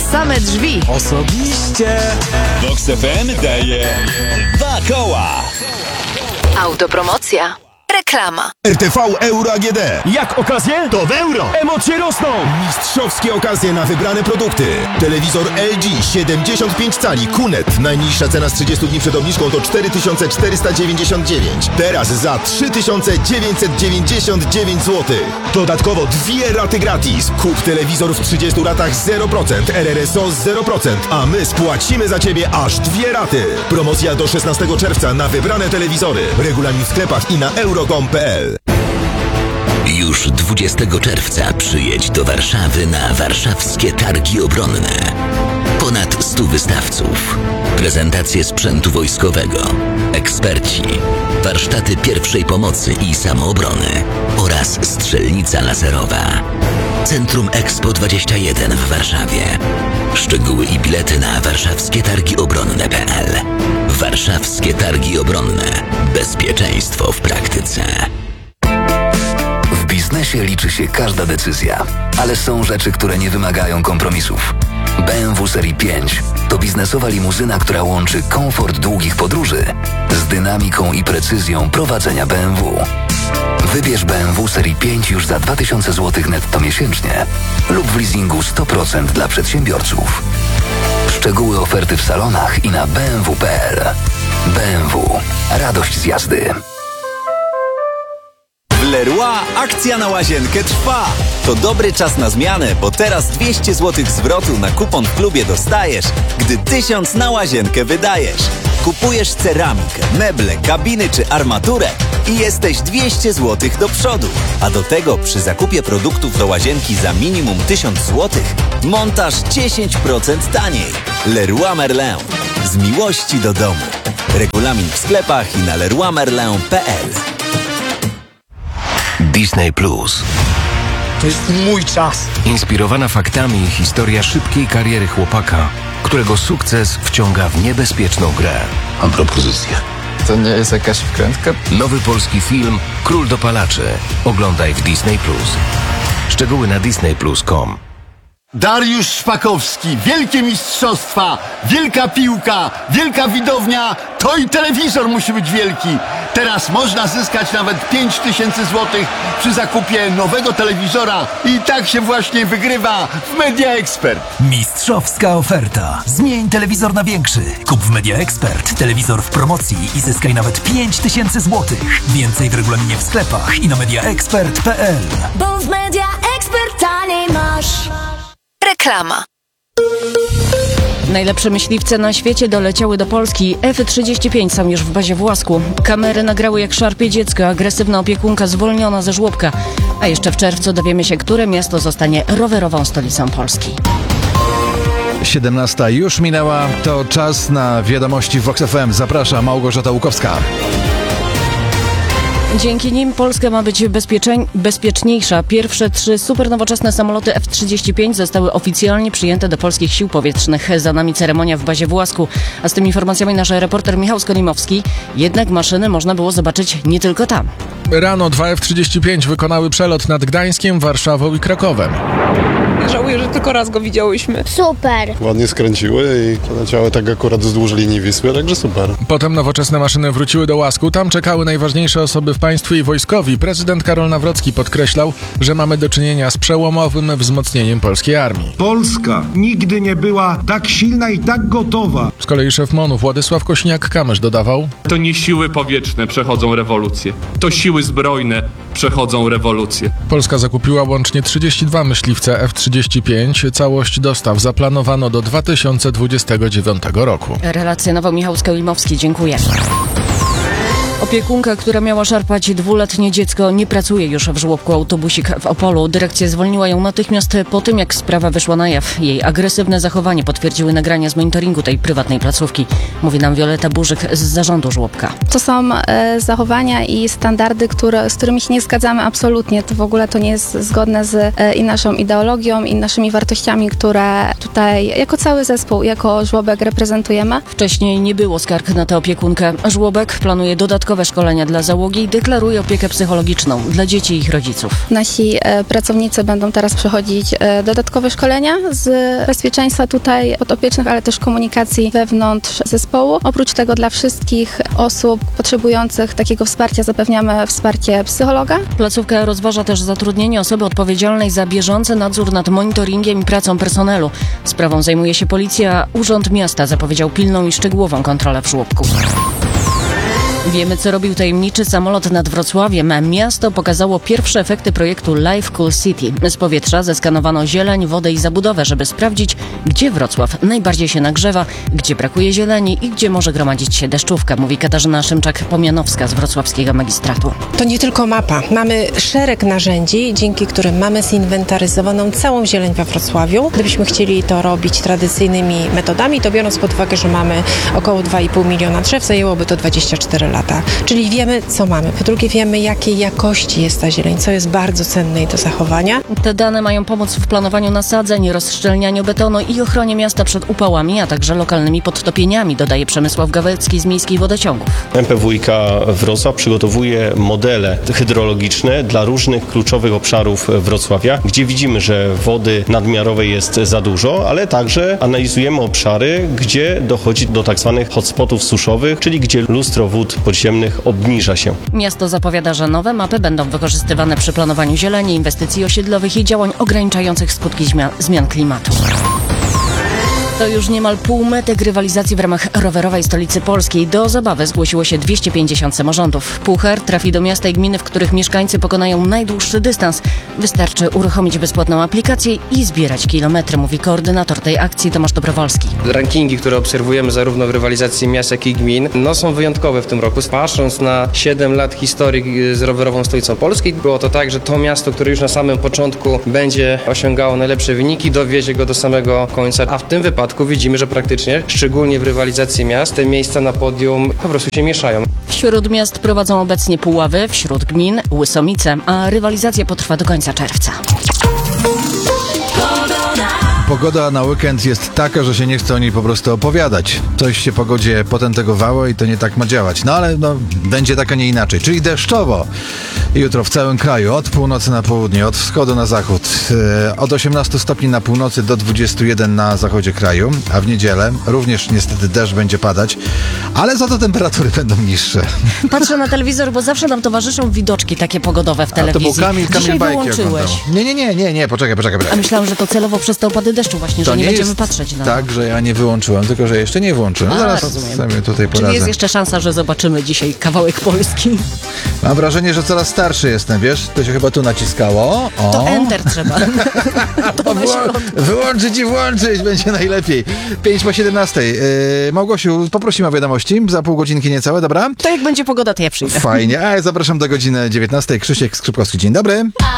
same drzwi. Osobiście. Vox FM daje 2 koła. Autopromocja. Reklama. RTV Euro AGD. Jak okazje? To w euro. Emocje rosną. Mistrzowskie okazje na wybrane produkty. Telewizor LG 75 cali QNET. Najniższa cena z 30 dni przed obniżką to 4499. Teraz za 3999 zł. Dodatkowo 2 raty gratis. Kup telewizor w 30 ratach 0%, RRSO 0%, a my spłacimy za Ciebie aż 2 raty. Promocja do 16 czerwca na wybrane telewizory. Regulamin w sklepach i na euro.com.pl. Już 20 czerwca przyjedź do Warszawy na warszawskie targi obronne. Ponad 100 wystawców, prezentacje sprzętu wojskowego, eksperci, warsztaty pierwszej pomocy i samoobrony oraz strzelnica laserowa. Centrum Expo 21 w Warszawie. Szczegóły i bilety na warszawskietargiobronne.pl. Warszawskie Targi Obronne. Bezpieczeństwo w praktyce. W biznesie liczy się każda decyzja, ale są rzeczy, które nie wymagają kompromisów. BMW Serii 5 to biznesowa limuzyna, która łączy komfort długich podróży z dynamiką i precyzją prowadzenia BMW. Wybierz BMW Serii 5 już za 2000 zł netto miesięcznie lub w leasingu 100% dla przedsiębiorców. Szczegóły oferty w salonach i na bmw.pl. BMW. Radość z jazdy. W Leroy akcja na łazienkę trwa. To dobry czas na zmianę, bo teraz 200 zł zwrotu na kupon w klubie dostajesz, gdy 1000 na łazienkę wydajesz. Kupujesz ceramikę, meble, kabiny czy armaturę i jesteś 200 zł do przodu. A do tego przy zakupie produktów do łazienki za minimum 1000 zł montaż 10% taniej. Leroy Merlin. Z miłości do domu. Regulamin w sklepach i na leroymerlin.pl. Disney Plus. To jest mój czas. Inspirowana faktami historia szybkiej kariery chłopaka, którego sukces wciąga w niebezpieczną grę. Mam propozycję. To nie jest jakaś wkrętka? Nowy polski film Król dopalaczy. Oglądaj w Disney Plus. Szczegóły na disneyplus.com. Dariusz Szpakowski, wielkie mistrzostwa, wielka piłka, wielka widownia, to i telewizor musi być wielki. Teraz można zyskać nawet 5000 zł przy zakupie nowego telewizora i tak się właśnie wygrywa w Media Expert. Mistrzowska oferta. Zmień telewizor na większy. Kup w Media Expert telewizor w promocji i zyskaj nawet 5000 zł. Więcej w regulaminie w sklepach i na mediaexpert.pl. Bo w Media Expert taniej masz. Reklama. Najlepsze myśliwce na świecie doleciały do Polski. F-35 są już w bazie w Łasku. Kamery nagrały, jak szarpie dziecko. Agresywna opiekunka zwolniona ze żłobka. A jeszcze w czerwcu dowiemy się, które miasto zostanie rowerową stolicą Polski. 17 już minęła. To czas na wiadomości w Vox FM. Zaprasza Małgorzata Łukowska. Dzięki nim Polska ma być bezpieczniejsza. Pierwsze 3 supernowoczesne samoloty F-35 zostały oficjalnie przyjęte do polskich sił powietrznych. Za nami ceremonia w bazie w Łasku. A z tymi informacjami nasz reporter Michał Skolimowski. Jednak maszyny można było zobaczyć nie tylko tam. Rano 2 F-35 wykonały przelot nad Gdańskiem, Warszawą i Krakowem. Żałuję, że tylko raz go widziałyśmy. Super! Ładnie skręciły i poleciały tak akurat wzdłuż linii Wisły, także super. Potem nowoczesne maszyny wróciły do Łasku. Tam czekały najważniejsze osoby w państwie i wojskowi. Prezydent Karol Nawrocki podkreślał, że mamy do czynienia z przełomowym wzmocnieniem polskiej armii. Polska nigdy nie była tak silna i tak gotowa. Z kolei szef MON-u Władysław Kośniak-Kamysz dodawał: to nie siły powietrzne przechodzą rewolucję, to siły zbrojne przechodzą rewolucję. Polska zakupiła łącznie 32 myśliwce F-35. Całość dostaw zaplanowano do 2029 roku. Relacjonował Michał Skolimowski. Dziękuję. Opiekunka, która miała szarpać 2-letnie dziecko, nie pracuje już w żłobku Autobusik w Opolu. Dyrekcja zwolniła ją natychmiast po tym, jak sprawa wyszła na jaw. Jej agresywne zachowanie potwierdziły nagrania z monitoringu tej prywatnej placówki. Mówi nam Wioleta Burzyk z zarządu żłobka. To są zachowania i standardy, z którymi się nie zgadzamy absolutnie. To w ogóle to nie jest zgodne z i naszą ideologią, i naszymi wartościami, które tutaj jako cały zespół, jako żłobek reprezentujemy. Wcześniej nie było skarg na tę opiekunkę. Żłobek planuje dodatkowo dodatkowe szkolenia dla załogi i deklaruje opiekę psychologiczną dla dzieci i ich rodziców. Nasi pracownicy będą teraz przechodzić dodatkowe szkolenia z bezpieczeństwa tutaj podopiecznych, ale też komunikacji wewnątrz zespołu. Oprócz tego dla wszystkich osób potrzebujących takiego wsparcia zapewniamy wsparcie psychologa. Placówka rozważa też zatrudnienie osoby odpowiedzialnej za bieżący nadzór nad monitoringiem i pracą personelu. Sprawą zajmuje się policja, Urząd Miasta zapowiedział pilną i szczegółową kontrolę w żłobku. Wiemy, co robił tajemniczy samolot nad Wrocławiem. Miasto pokazało pierwsze efekty projektu Life Cool City. Z powietrza zeskanowano zieleń, wodę i zabudowę, żeby sprawdzić, gdzie Wrocław najbardziej się nagrzewa, gdzie brakuje zieleni i gdzie może gromadzić się deszczówka, mówi Katarzyna Szymczak-Pomianowska z wrocławskiego magistratu. To nie tylko mapa. Mamy szereg narzędzi, dzięki którym mamy zinwentaryzowaną całą zieleń we Wrocławiu. Gdybyśmy chcieli to robić tradycyjnymi metodami, to biorąc pod uwagę, że mamy około 2,5 miliona drzew, zajęłoby to 24 lata. Czyli wiemy, co mamy. Po drugie, wiemy, jakiej jakości jest ta zieleń, co jest bardzo cenne i do zachowania. Te dane mają pomóc w planowaniu nasadzeń, rozszczelnianiu betonu i ochronie miasta przed upałami, a także lokalnymi podtopieniami, dodaje Przemysław Gawecki z Miejskich Wodociągów. MPWiK Wrocław przygotowuje modele hydrologiczne dla różnych kluczowych obszarów Wrocławia, gdzie widzimy, że wody nadmiarowej jest za dużo, ale także analizujemy obszary, gdzie dochodzi do tak zwanych hotspotów suszowych, czyli gdzie lustro wód podziemnych obniża się. Miasto zapowiada, że nowe mapy będą wykorzystywane przy planowaniu zieleni, inwestycji osiedlowych i działań ograniczających skutki zmian klimatu. To już niemal półmetek rywalizacji w ramach rowerowej stolicy polskiej. Do zabawy zgłosiło się 250 samorządów. Puchar trafi do miasta i gminy, w których mieszkańcy pokonają najdłuższy dystans. Wystarczy uruchomić bezpłatną aplikację i zbierać kilometry, mówi koordynator tej akcji Tomasz Dobrowolski. Rankingi, które obserwujemy zarówno w rywalizacji miast, jak i gmin, są wyjątkowe w tym roku. Patrząc na 7 lat historii z rowerową stolicą Polski, było to tak, że to miasto, które już na samym początku będzie osiągało najlepsze wyniki, dowiezie go do samego końca, a w tym wypadku widzimy, że praktycznie, szczególnie w rywalizacji miast, te miejsca na podium po prostu się mieszają. Wśród miast prowadzą obecnie Puławy, wśród gmin Łysomice, a rywalizacja potrwa do końca czerwca. Pogoda na weekend jest taka, że się nie chce o niej po prostu opowiadać. Coś się pogodzie potentygowało i to nie tak ma działać. No ale będzie tak, a nie inaczej. Czyli deszczowo. Jutro w całym kraju, od północy na południe, od wschodu na zachód, od 18 stopni na północy do 21 na zachodzie kraju, a w niedzielę również niestety deszcz będzie padać, ale za to temperatury będą niższe. Patrzę na telewizor, bo zawsze nam towarzyszą widoczki takie pogodowe w telewizji. A to był Kamil Bajki wyłączyłeś. Nie, poczekaj. A myślałam, że to celowo przez te opady deszczu właśnie, to że nie będziemy jest patrzeć na tak, że ja nie wyłączyłem, tylko że jeszcze nie włączyłem. Zaraz sobie tutaj poradzę. Czyli jest jeszcze szansa, że zobaczymy dzisiaj kawałek Polski. Mam wrażenie, że coraz starszy jestem, wiesz? To się chyba tu naciskało. O. To Enter trzeba. Wyłączyć i włączyć, będzie najlepiej. 5:17. Małgosiu, poprosimy o wiadomości za pół godzinki niecałe, dobra? To jak będzie pogoda, to ja przyjdę. Fajnie. A ja zapraszam do godziny 19. Krzysiek Skrzypkowski. Dzień dobry.